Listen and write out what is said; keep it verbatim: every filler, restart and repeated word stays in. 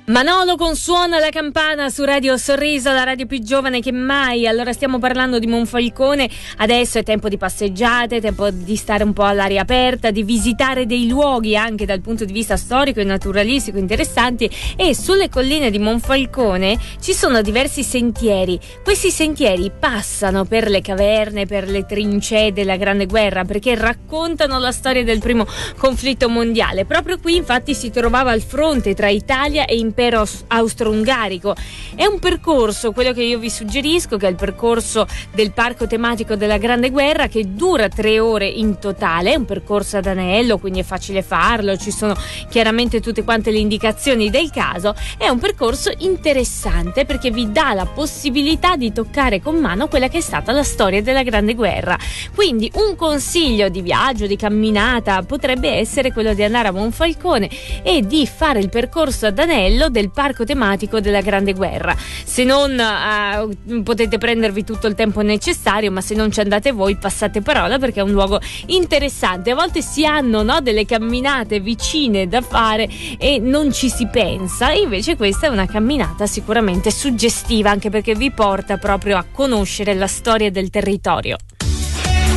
Manolo con Suona la campana su Radio Sorriso, la radio più giovane che mai. Allora stiamo parlando di Monfalcone, adesso è tempo di passeggiate, tempo di stare un po' all'aria aperta, di visitare dei luoghi anche dal punto di vista storico e naturalistico interessanti, e sulle colline di Monfalcone ci sono diversi sentieri. Questi sentieri passano per le caverne, per le trincee della Grande Guerra, perché raccontano la storia del primo conflitto mondiale. Proprio qui infatti si trovava il fronte tra Italia e Impero Austro-Ungarico. È un percorso, quello che io vi suggerisco, che è il percorso del parco tematico della Grande Guerra, che dura tre ore in totale. È un percorso ad anello, quindi è facile farlo, ci sono chiaramente tutte quante le indicazioni del caso. È un percorso interessante perché vi dà la possibilità di toccare con mano quella che è stata la storia della Grande Guerra. Quindi un consiglio di viaggio, di camminata, potrebbe essere quello di andare a Monfalcone e di fare il percorso ad anello del parco tematico della Grande Guerra. Se non uh, potete prendervi tutto il tempo necessario, ma se non ci andate voi passate parola, perché è un luogo interessante. A volte si hanno, no, delle camminate vicine da fare e non ci si pensa, e invece questa è una camminata sicuramente suggestiva, anche perché vi porta proprio a conoscere la storia del territorio.